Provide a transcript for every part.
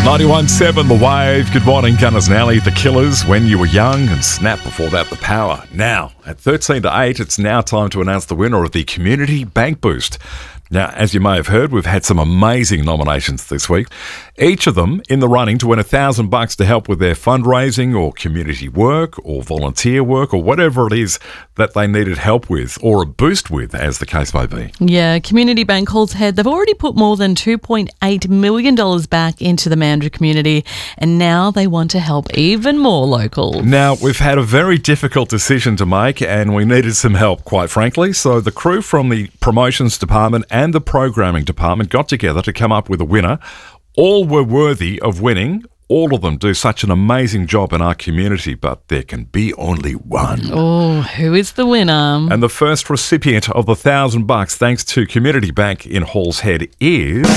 91.7 The Wave. Good morning, Gunners and Alley, The Killers, When You Were Young, and Snap before that, The Power. Now, at 13 to 8, it's now time to announce the winner of the Community Bank Boost. Now, as you may have heard, we've had some amazing nominations this week. Each of them in the running to win $1,000 to help with their fundraising or community work or volunteer work or whatever it is that they needed help with or a boost with, as the case may be. Yeah, Community Bank Halls Head, they've already put more than $2.8 million back into the Mandurah community, and now they want to help even more locals. Now, we've had a very difficult decision to make and we needed some help, quite frankly. So the crew from the promotions department and the programming department got together to come up with a winner. All were worthy of winning. All of them do such an amazing job in our community, but there can be only one. Oh, who is the winner? And the first recipient of the $1,000, thanks to Community Bank in Halls Head, is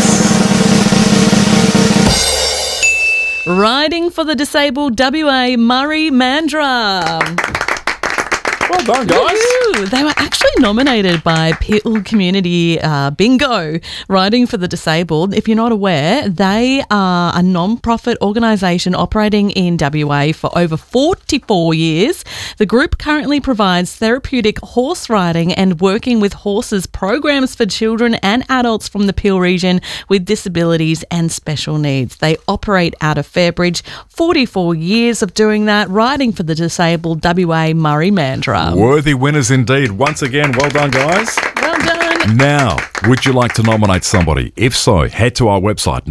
Riding for the Disabled WA, Murray Mandurah. Well done, guys. Woo-hoo. They were actually nominated by Peel Community Bingo, Riding for the Disabled. If you're not aware, they are a non-profit organisation operating in WA for over 44 years. The group currently provides therapeutic horse riding and working with horses programs for children and adults from the Peel region with disabilities and special needs. They operate out of Fairbridge. 44 years of doing that, Riding for the Disabled WA, Murray Mandurah. Worthy winners indeed. Once again, well done, guys. Well done. Now, would you like to nominate somebody? If so, head to our website,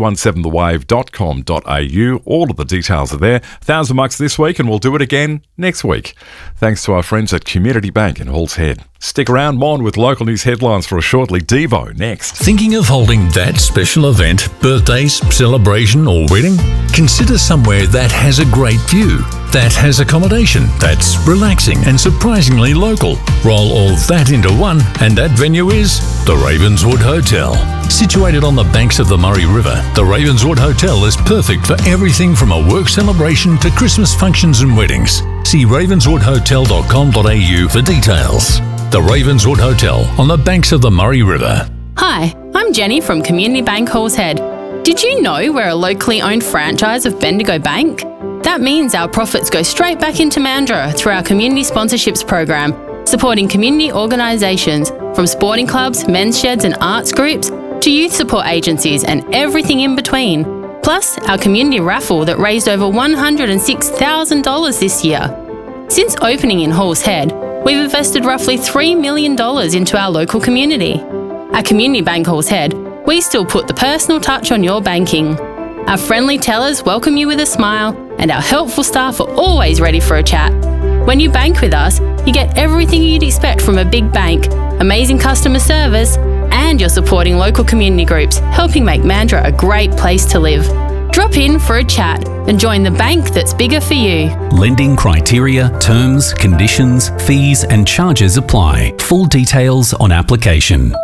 917thewave.com.au. All of the details are there. $1,000 this week, and we'll do it again next week. Thanks to our friends at Community Bank in Halls Head. Stick around, Mon, with local news headlines for a shortly. Devo next. Thinking of holding that special event, birthdays, celebration or wedding? Consider somewhere that has a great view, that has accommodation, that's relaxing and surprisingly local. Roll all that into one, and that venue is the Ravenswood Hotel. Situated on the banks of the Murray River, the Ravenswood Hotel is perfect for everything from a work celebration to Christmas functions and weddings. See ravenswoodhotel.com.au for details. The Ravenswood Hotel on the banks of the Murray River. Hi, I'm Jenny from Community Bank Halls Head. Did you know we're a locally owned franchise of Bendigo Bank? That means our profits go straight back into Mandurah through our community sponsorships program, supporting community organisations from sporting clubs, men's sheds and arts groups to youth support agencies and everything in between. Plus, our community raffle that raised over $106,000 this year. Since opening in Halls Head, we've invested roughly $3 million into our local community. At Community Bank Halls Head, we still put the personal touch on your banking. Our friendly tellers welcome you with a smile, and our helpful staff are always ready for a chat. When you bank with us, you get everything you'd expect from a big bank, amazing customer service, and you're supporting local community groups, helping make Mandurah a great place to live. Drop in for a chat and join the bank that's bigger for you. Lending criteria, terms, conditions, fees and charges apply. Full details on application.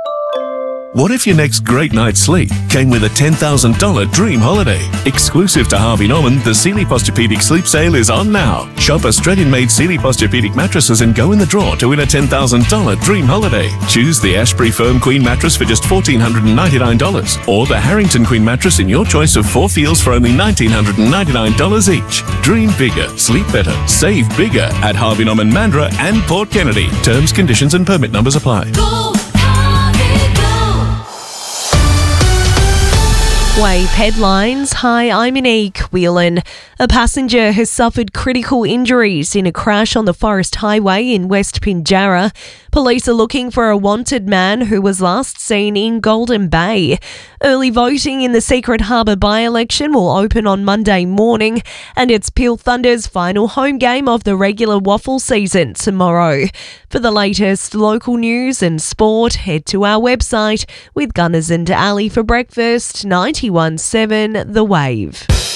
What if your next great night's sleep came with a $10,000 dream holiday? Exclusive to Harvey Norman, the Sealy Posturepedic Sleep Sale is on now. Shop Australian-made Sealy Posturepedic mattresses and go in the draw to win a $10,000 dream holiday. Choose the Ashbury Firm Queen mattress for just $1,499 or the Harrington Queen mattress in your choice of 4 feels for only $1,999 each. Dream bigger, sleep better, save bigger at Harvey Norman, Mandurah and Port Kennedy. Terms, conditions and permit numbers apply. Wave headlines. Hi, I'm Monique Whelan. A passenger has suffered critical injuries in a crash on the Forest Highway in West Pinjarra. Police are looking for a wanted man who was last seen in Golden Bay. Early voting in the Secret Harbour by-election will open on Monday morning, and it's Peel Thunder's final home game of the regular waffle season tomorrow. For the latest local news and sport, head to our website with Gunners and Alley for breakfast. 91.7 The Wave.